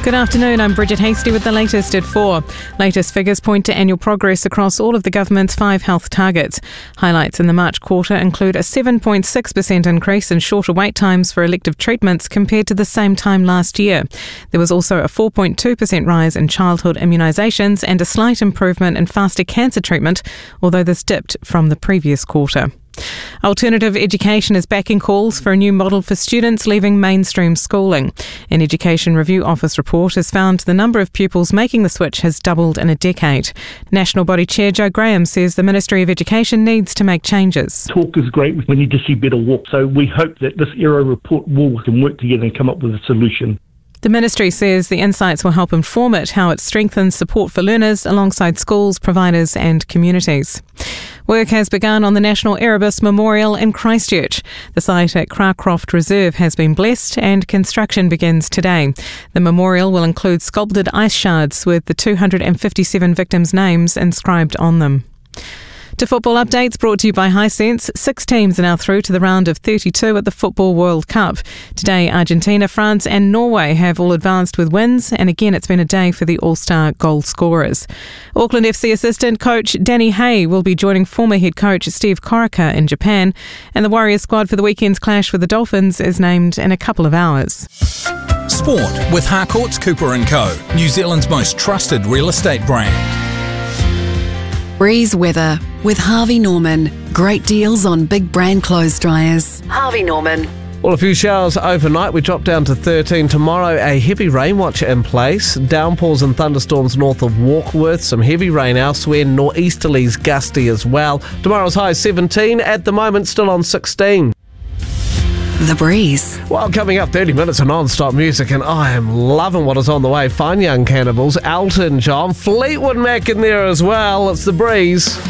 Good afternoon, I'm Bridget Hasty with the latest at 4. Latest figures point to annual progress across all of the government's 5 health targets. Highlights in the March quarter include a 7.6% increase in shorter wait times for elective treatments compared to the same time last year. There was also a 4.2% rise in childhood immunisations and a slight improvement in faster cancer treatment, although this dipped from the previous quarter. Alternative Education is backing calls for a new model for students leaving mainstream schooling. An Education Review Office report has found the number of pupils making the switch has doubled in a decade. National Body Chair Joe Graham says the Ministry of Education needs to make changes. Talk is great. We need to see better walk. So we hope that this ERO report can work together and come up with a solution. The Ministry says the insights will help inform it how it strengthens support for learners alongside schools, providers and communities. Work has begun on the National Erebus Memorial in Christchurch. The site at Cracroft Reserve has been blessed and construction begins today. The memorial will include sculpted ice shards with the 257 victims' names inscribed on them. To football updates brought to you by Hisense. 6 teams are now through to the round of 32 at the Football World Cup. Today, Argentina, France and Norway have all advanced with wins, and again it's been a day for the All-Star goal scorers. Auckland FC assistant coach Danny Hay will be joining former head coach Steve Corica in Japan, and the Warriors squad for the weekend's clash with the Dolphins is named in a couple of hours. Sport with Harcourts Cooper & Co, New Zealand's most trusted real estate brand. Breeze weather with Harvey Norman. Great deals on big brand clothes dryers. Harvey Norman. Well, a few showers overnight. We drop down to 13 tomorrow. A heavy rain watch in place. Downpours and thunderstorms north of Warkworth. Some heavy rain elsewhere. Nor'easterlies gusty as well. Tomorrow's high 17. At the moment, still on 16. The Breeze. Well, coming up 30 minutes of non-stop music, and I am loving what is on the way. Fine Young Cannibals, Elton John, Fleetwood Mac in there as well. It's The Breeze.